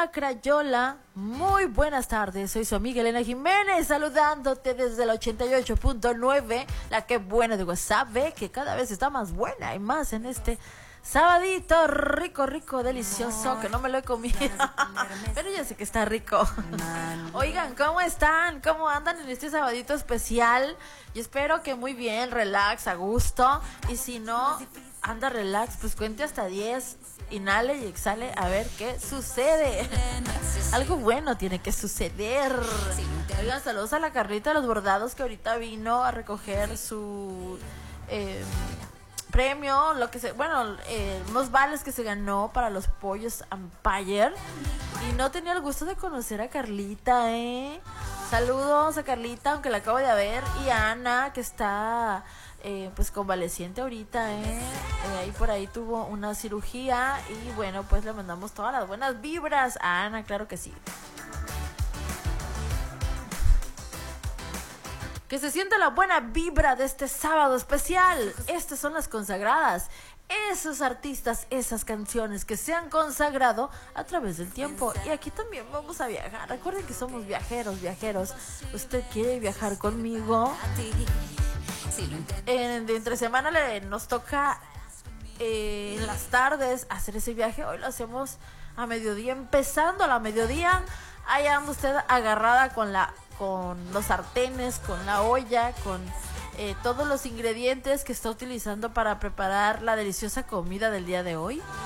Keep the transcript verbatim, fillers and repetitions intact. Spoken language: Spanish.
Hola Crayola, muy buenas tardes, soy su amiga Elena Jiménez saludándote desde el ochenta y ocho punto nueve, la que buena de WhatsApp, ve que cada vez está más buena y más en este sabadito rico, rico, delicioso, que no me lo he comido, pero ya sé que está rico. Oigan, ¿cómo están? ¿Cómo andan en este sabadito especial? Yo espero que muy bien, relax, a gusto, y si no anda relax, pues cuente hasta diez, inhale y exhale a ver qué sucede. Algo bueno tiene que suceder. Oigan, saludos a la Carlita de los Bordados, que ahorita vino a recoger su eh, premio, lo que se, bueno, eh, unos vales que se ganó para los pollos Empire, y no tenía el gusto de conocer a Carlita, eh. Saludos a Carlita, aunque la acabo de ver, y a Ana, que está eh, pues convaleciente ahorita, eh. eh ahí por ahí tuvo una cirugía, y bueno, pues le mandamos todas las buenas vibras a Ana, claro que sí. Que se sienta la buena vibra de este sábado especial. Estas son las consagradas. Esos artistas, esas canciones que se han consagrado a través del tiempo. Y aquí también vamos a viajar. Recuerden que somos viajeros, viajeros. ¿Usted quiere viajar conmigo? En, de entre semana le, nos toca eh, en las tardes hacer ese viaje. Hoy lo hacemos a mediodía, empezando a la mediodía. Ahí anda usted agarrada con la con los sartenes, con la olla, con eh, todos los ingredientes que está utilizando para preparar la deliciosa comida del día de hoy.